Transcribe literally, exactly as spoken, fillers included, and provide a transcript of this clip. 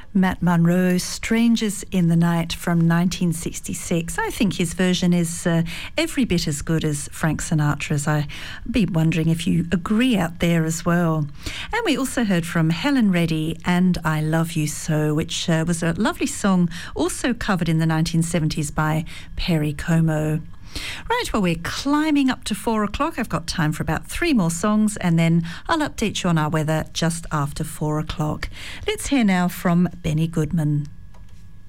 Matt Monro, Strangers in the Night from nineteen sixty-six. I think his version is uh, every bit as good as Frank Sinatra's. I'd be wondering if you agree out there as well. And we also heard from Helen Reddy and I Love You So, which uh, was a lovely song also covered in the nineteen seventies by Perry Como. Right, well, we're climbing up to four o'clock. I've got time for about three more songs and then I'll update you on our weather just after four o'clock. Let's hear now from Benny Goodman.